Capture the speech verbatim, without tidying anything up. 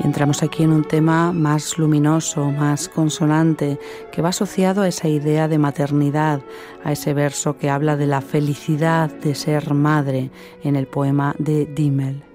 entramos aquí en un tema más luminoso, más consonante, que va asociado a esa idea de maternidad, a ese verso que habla de la felicidad de ser madre en el poema de Dimmel.